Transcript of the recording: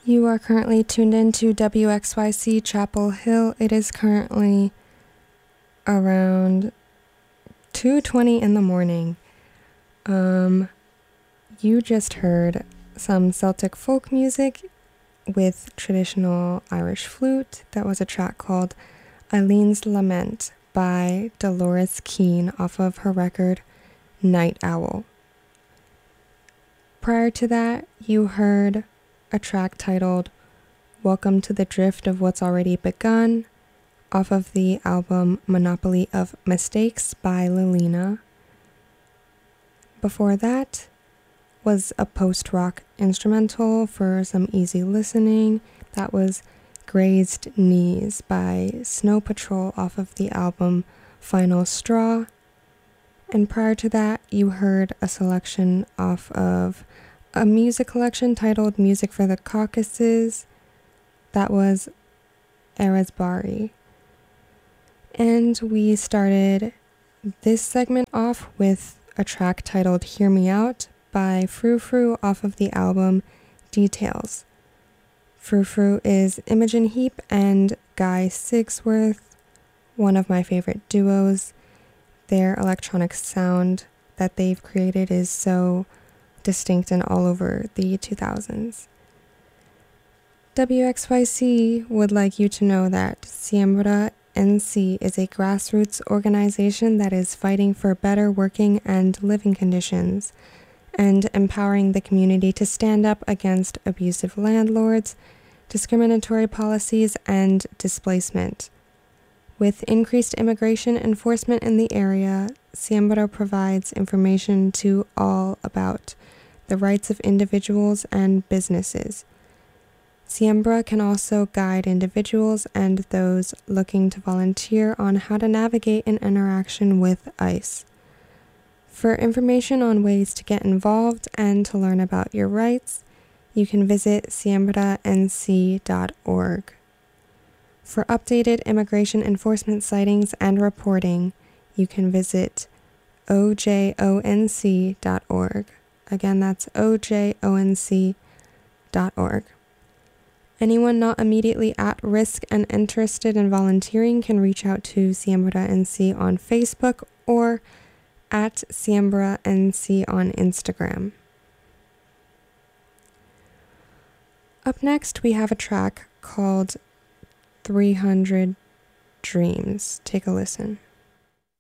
You are currently tuned into WXYC Chapel Hill. It is currently around 2:20 in the morning. You just heard some Celtic folk music with traditional Irish flute. That was a track called Eileen's Lament by Dolores Keane off of her record Night Owl. Prior to that, you heard a track titled Welcome to the Drift of What's Already Begun off of the album Monopoly of Mistakes by Lilina. Before that was a post-rock instrumental for some easy listening. That was Grazed Knees by Snow Patrol off of the album Final Straw. And prior to that, you heard a selection off of a music collection titled Music for the Caucasus. That was Erezbari. And we started this segment off with a track titled Hear Me Out by Frou Frou off of the album Details. Frou Frou is Imogen Heap and Guy Sigsworth, one of my favorite duos. Their electronic sound that they've created is so distinct and all over the 2000s. WXYC would like you to know that Siembra NC is a grassroots organization that is fighting for better working and living conditions and empowering the community to stand up against abusive landlords, discriminatory policies, and displacement. With increased immigration enforcement in the area, Siembra provides information to all about the rights of individuals and businesses. Siembra can also guide individuals and those looking to volunteer on how to navigate an interaction with ICE. For information on ways to get involved and to learn about your rights, you can visit siembranc.org. For updated immigration enforcement sightings and reporting, you can visit ojonc.org. Again, that's ojonc.org. Anyone not immediately at risk and interested in volunteering can reach out to Siembra NC on Facebook or at Siembra NC on Instagram. Up next, we have a track called 300 Dreams. Take a listen.